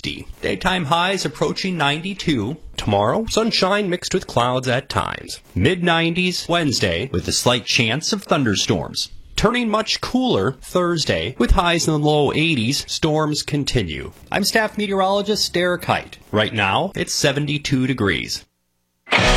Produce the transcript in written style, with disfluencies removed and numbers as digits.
60. Daytime highs approaching 92. Tomorrow, sunshine mixed with clouds at times. Mid-90s Wednesday with a slight chance of thunderstorms. Turning much cooler Thursday with highs in the low 80s. Storms continue. I'm staff meteorologist Derek Height. Right now, it's 72 degrees.